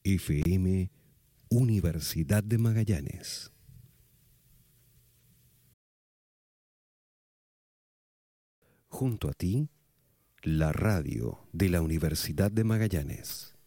FM Universidad de Magallanes. Junto a ti, la radio de la Universidad de Magallanes.